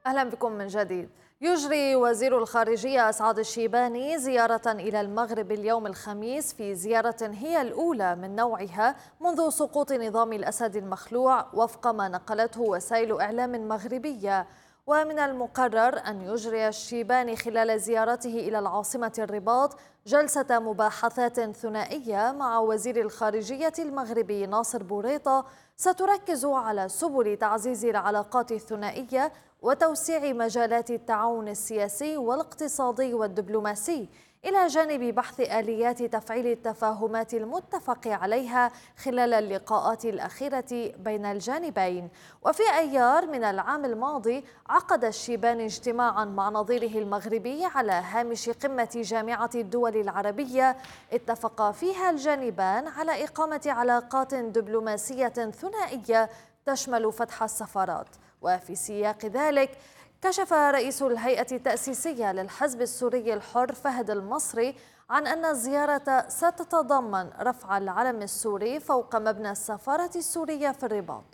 أهلا بكم من جديد. يجري وزير الخارجية أسعد الشيباني زيارة إلى المغرب اليوم الخميس، في زيارة هي الأولى من نوعها منذ سقوط نظام الأسد المخلوع وفق ما نقلته وسائل إعلام مغربية. ومن المقرر أن يجري الشيباني خلال زيارته إلى العاصمة الرباط جلسة مباحثات ثنائية مع وزير الخارجية المغربي ناصر بوريطة، ستركز على سبل تعزيز العلاقات الثنائية وتوسيع مجالات التعاون السياسي والاقتصادي والدبلوماسي، إلى جانب بحث آليات تفعيل التفاهمات المتفق عليها خلال اللقاءات الأخيرة بين الجانبين. وفي أيار من العام الماضي عقد الشيباني اجتماعا مع نظيره المغربي على هامش قمة جامعة الدول العربية، اتفق فيها الجانبان على إقامة علاقات دبلوماسية ثنائية تشمل فتح السفارات. وفي سياق ذلك كشف رئيس الهيئة التأسيسية للحزب السوري الحر فهد المصري عن أن الزيارة ستتضمن رفع العلم السوري فوق مبنى السفارة السورية في الرباط.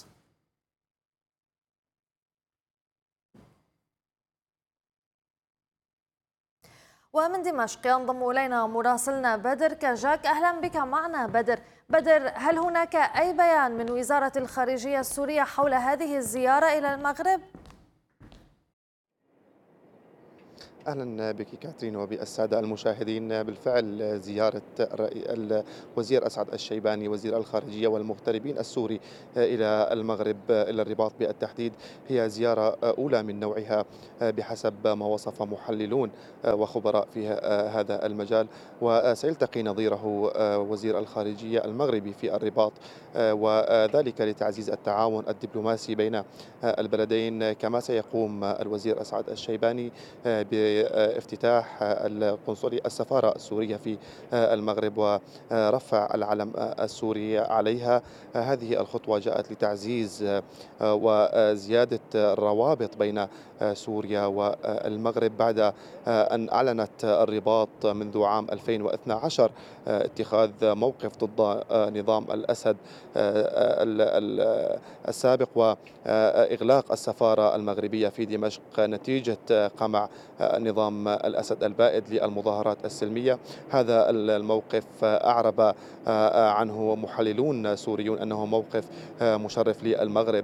ومن دمشق ينضم إلينا مراسلنا بدر كجاك. أهلا بك معنا بدر، هل هناك أي بيان من وزارة الخارجية السورية حول هذه الزيارة إلى المغرب؟ أهلا بك كاترين وبالسادة المشاهدين. بالفعل زيارة الوزير أسعد الشيباني وزير الخارجية والمغتربين السوري إلى المغرب، إلى الرباط بالتحديد، هي زيارة أولى من نوعها بحسب ما وصف محللون وخبراء في هذا المجال. وسيلتقي نظيره وزير الخارجية المغربي في الرباط، وذلك لتعزيز التعاون الدبلوماسي بين البلدين. كما سيقوم الوزير أسعد الشيباني بافتتاح السفارة السورية في المغرب ورفع العلم السوري عليها. هذه الخطوة جاءت لتعزيز وزيادة الروابط بين سوريا والمغرب بعد أن أعلنت الرباط منذ عام 2012 اتخاذ موقف ضد نظام الأسد السابق وإغلاق السفارة المغربية في دمشق نتيجة قمع نظام الأسد البائد للمظاهرات السلمية. هذا الموقف أعرب عنه محللون سوريون أنه موقف مشرف للمغرب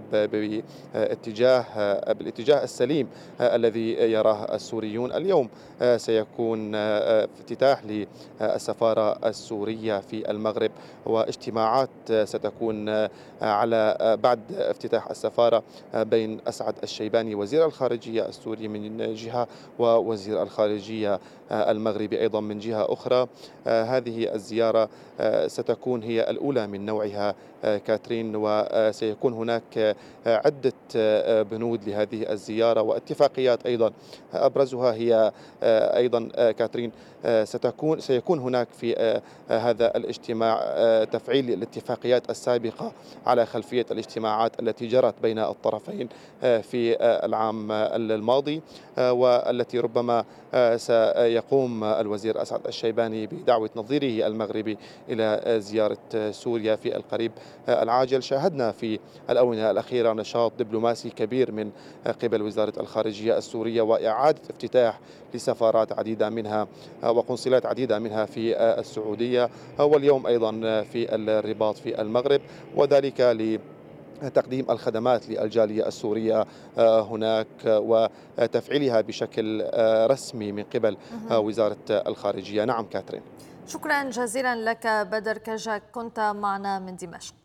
بالاتجاه السليم الذي يراه السوريون. اليوم سيكون افتتاح للسفارة السورية في المغرب، واجتماعات ستكون على بعد افتتاح السفارة بين أسعد الشيباني وزير الخارجية السوري من جهة ووزير الخارجية المغربي أيضا من جهة أخرى. هذه الزيارة ستكون هي الأولى من نوعها كاترين، وسيكون هناك عدة بنود لهذه الزيارة واتفاقيات أيضا. أبرزها هي أيضا كاترين سيكون هناك في هذا الاجتماع تفعيل الاتفاقيات السابقة على خلفية الاجتماعات التي جرت بين الطرفين في العام الماضي، والتي ربما سيقوم الوزير أسعد الشيباني بدعوة نظيره المغربي إلى زيارة سوريا في القريب العاجل. شاهدنا في الآونة الأخيرة نشاط دبلوماسي كبير من قبل وزارة الخارجية السورية وإعادة افتتاح لسفارات عديدة منها وقنصلات عديدة منها في السعودية، واليوم أيضا في الرباط في المغرب، وذلك تقديم الخدمات للجالية السورية هناك وتفعيلها بشكل رسمي من قبل وزارة الخارجية. نعم كاترين. شكرا جزيلا لك بدر كجاك، كنت معنا من دمشق.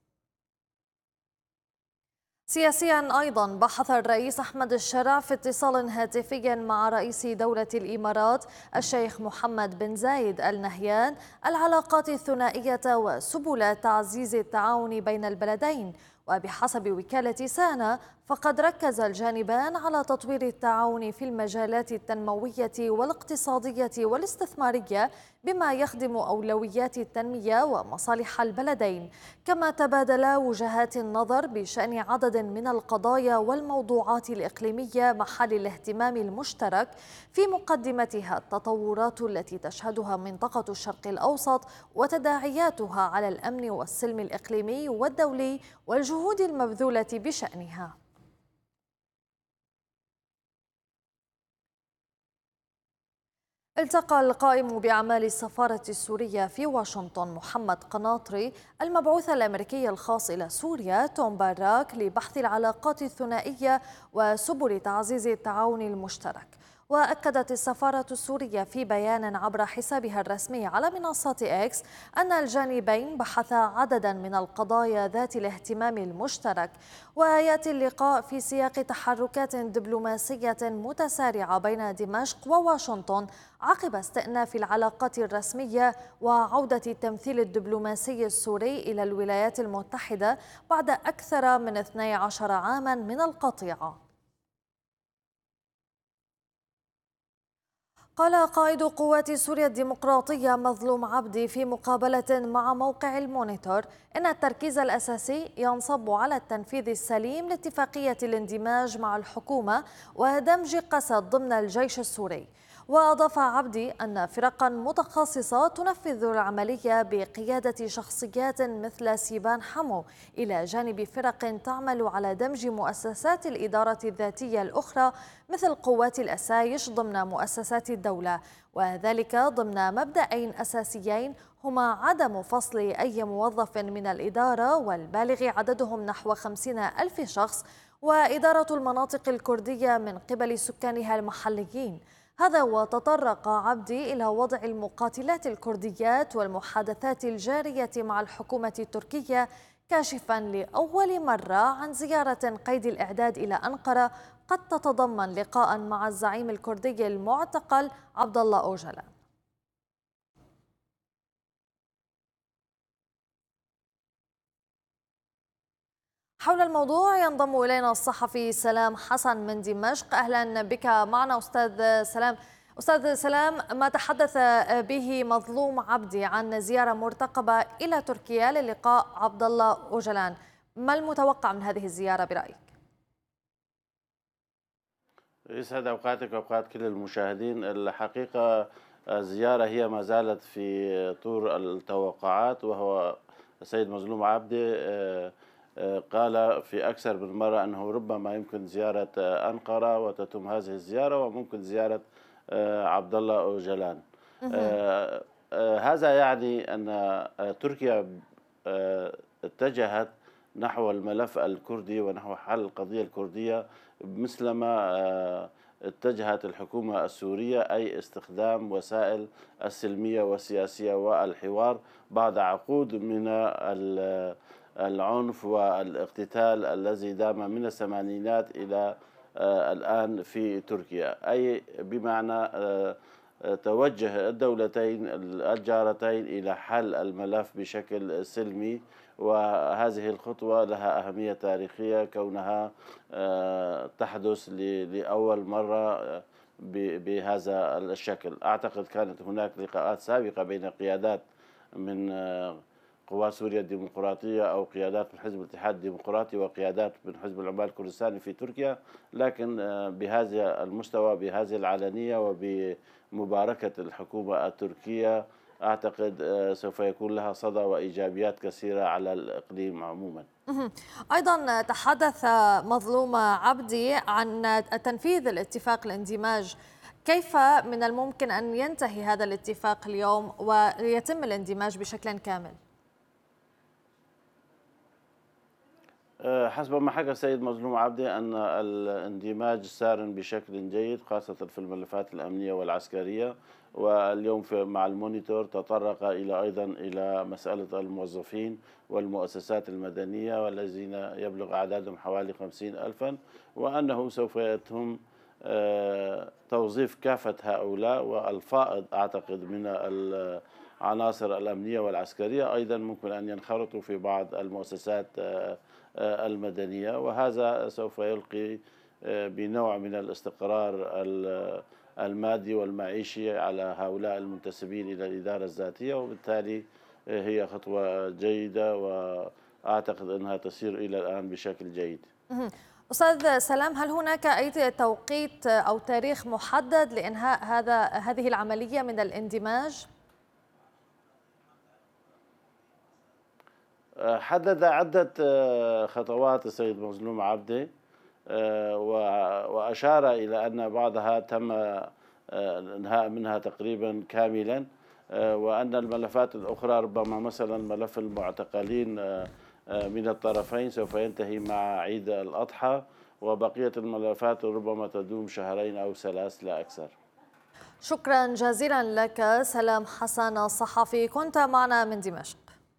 سياسيا أيضا بحث الرئيس أحمد الشرع في اتصال هاتفي مع رئيس دولة الإمارات الشيخ محمد بن زايد آل نهيان العلاقات الثنائية وسبل تعزيز التعاون بين البلدين. وبحسب وكالة سانا فقد ركز الجانبان على تطوير التعاون في المجالات التنموية والاقتصادية والاستثمارية بما يخدم أولويات التنمية ومصالح البلدين. كما تبادلا وجهات النظر بشأن عدد من القضايا والموضوعات الإقليمية محل الاهتمام المشترك، في مقدمتها التطورات التي تشهدها منطقة الشرق الأوسط وتداعياتها على الأمن والسلم الإقليمي والدولي والجهود المبذولة بشأنها. التقى القائم بأعمال السفارة السورية في واشنطن محمد قناطري المبعوث الأمريكي الخاص إلى سوريا توم باراك لبحث العلاقات الثنائية وسبل تعزيز التعاون المشترك. وأكدت السفارة السورية في بيان عبر حسابها الرسمي على منصة إكس أن الجانبين بحثا عددا من القضايا ذات الاهتمام المشترك. ويأتي اللقاء في سياق تحركات دبلوماسية متسارعة بين دمشق وواشنطن عقب استئناف العلاقات الرسمية وعودة التمثيل الدبلوماسي السوري إلى الولايات المتحدة بعد أكثر من 12 عاما من القطيعة. قال قائد قوات سوريا الديمقراطية مظلوم عبدي في مقابلة مع موقع المونيتور إن التركيز الأساسي ينصب على التنفيذ السليم لاتفاقية الاندماج مع الحكومة ودمج قسد ضمن الجيش السوري. وأضاف عبدي أن فرقا متخصصة تنفذ العملية بقيادة شخصيات مثل سيبان حمو إلى جانب فرق تعمل على دمج مؤسسات الإدارة الذاتية الأخرى مثل قوات الأسايش ضمن مؤسسات الدولة، وذلك ضمن مبدأين أساسيين هما عدم فصل أي موظف من الإدارة والبالغ عددهم نحو 50,000 شخص، وإدارة المناطق الكردية من قبل سكانها المحليين. هذا وتطرق عبدي إلى وضع المقاتلات الكرديات والمحادثات الجارية مع الحكومة التركية، كاشفا لأول مرة عن زيارة قيد الإعداد إلى أنقرة قد تتضمن لقاء مع الزعيم الكردي المعتقل عبد الله أوجلان. حول الموضوع ينضم إلينا الصحفي سلام حسن من دمشق. أهلا بك معنا أستاذ سلام. أستاذ سلام، ما تحدث به مظلوم عبدي عن زيارة مرتقبة إلى تركيا للقاء عبد الله أوجلان، ما المتوقع من هذه الزيارة برأيك؟ يسعد أوقاتك وأوقات كل المشاهدين. الحقيقة الزيارة هي ما زالت في طور التوقعات، وهو السيد مظلوم عبدي قال في أكثر من مرة أنه ربما يمكن زيارة أنقرة وتتم هذه الزيارة وممكن زيارة عبد الله أوجلان. هذا يعني أن تركيا اتجهت نحو الملف الكردي ونحو حل القضية الكردية مثلما اتجهت الحكومة السورية، أي استخدام وسائل السلمية والسياسية والحوار بعد عقود من العنف والاقتتال الذي دام من الثمانينات إلى الآن في تركيا، أي بمعنى توجه الدولتين الجارتين إلى حل الملف بشكل سلمي. وهذه الخطوة لها أهمية تاريخية كونها تحدث لأول مرة بهذا الشكل. أعتقد كانت هناك لقاءات سابقة بين قيادات من قوات سوريا الديمقراطية أو قيادات من حزب الاتحاد الديمقراطي وقيادات من حزب العمال الكردستاني في تركيا، لكن بهذا المستوى بهذه العلنية وبمباركة الحكومة التركية أعتقد سوف يكون لها صدى وإيجابيات كثيرة على الإقليم عموما. أيضا تحدث مظلوم عبدي عن تنفيذ الاتفاق الاندماج. كيف من الممكن أن ينتهي هذا الاتفاق اليوم ويتم الاندماج بشكل كامل؟ حسب ما حكى السيد مظلوم عبدي أن الاندماج سار بشكل جيد خاصة في الملفات الأمنية والعسكرية، واليوم مع المونيتور تطرق أيضا إلى مسألة الموظفين والمؤسسات المدنية والذين يبلغ أعدادهم حوالي 50,000، وأنه سوف يتم توظيف كافة هؤلاء، والفائض أعتقد من العناصر الأمنية والعسكرية أيضا ممكن أن ينخرطوا في بعض المؤسسات المدنية، وهذا سوف يلقي بنوع من الاستقرار المادي والمعيشي على هؤلاء المنتسبين إلى الإدارة الذاتية، وبالتالي هي خطوة جيدة وأعتقد أنها تسير إلى الآن بشكل جيد. أستاذ سلام، هل هناك أي توقيت أو تاريخ محدد لإنهاء هذه العملية من الاندماج؟ حدد عدة خطوات السيد مظلوم عبدي، وأشار إلى أن بعضها تم انهاء منها تقريبا كاملا، وأن الملفات الأخرى ربما مثلا ملف المعتقلين من الطرفين سوف ينتهي مع عيد الأضحى، وبقية الملفات ربما تدوم شهرين أو 3 لا أكثر. شكرا جزيلا لك سلام حسن الصحفي، كنت معنا من دمشق.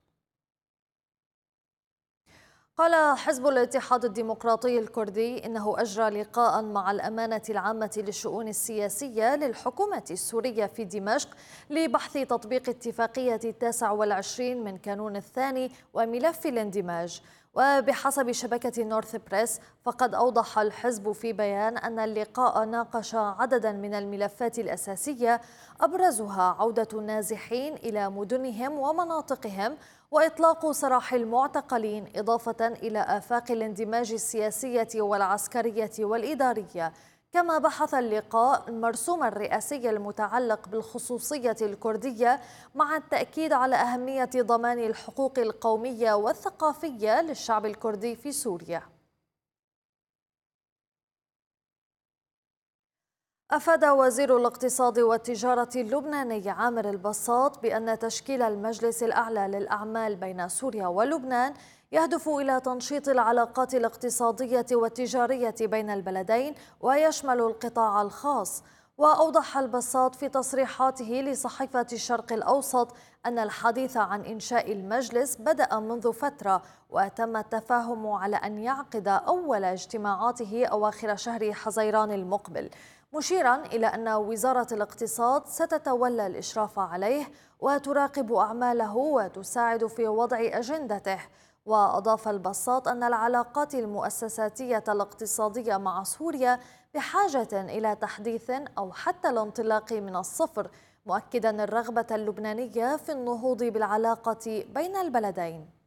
قال حزب الاتحاد الديمقراطي الكردي إنه أجرى لقاء مع الأمانة العامة للشؤون السياسية للحكومة السورية في دمشق لبحث تطبيق اتفاقية 29 من كانون الثاني وملف الاندماج. وبحسب شبكة نورث بريس فقد أوضح الحزب في بيان أن اللقاء ناقش عددا من الملفات الأساسية، أبرزها عودة النازحين إلى مدنهم ومناطقهم وإطلاق سراح المعتقلين، إضافة إلى آفاق الاندماج السياسية والعسكرية والإدارية. كما بحث اللقاء المرسوم الرئاسي المتعلق بالخصوصية الكردية، مع التأكيد على أهمية ضمان الحقوق القومية والثقافية للشعب الكردي في سوريا. أفاد وزير الاقتصاد والتجارة اللبناني عامر البساط بأن تشكيل المجلس الأعلى للأعمال بين سوريا ولبنان يهدف إلى تنشيط العلاقات الاقتصادية والتجارية بين البلدين ويشمل القطاع الخاص. وأوضح البساط في تصريحاته لصحيفة الشرق الأوسط أن الحديث عن إنشاء المجلس بدأ منذ فترة، وتم التفاهم على أن يعقد أول اجتماعاته أواخر شهر حزيران المقبل، مشيرا إلى أن وزارة الاقتصاد ستتولى الإشراف عليه وتراقب أعماله وتساعد في وضع أجندته. وأضاف البساط أن العلاقات المؤسساتية الاقتصادية مع سوريا بحاجة إلى تحديث أو حتى الانطلاق من الصفر، مؤكدا الرغبة اللبنانية في النهوض بالعلاقة بين البلدين.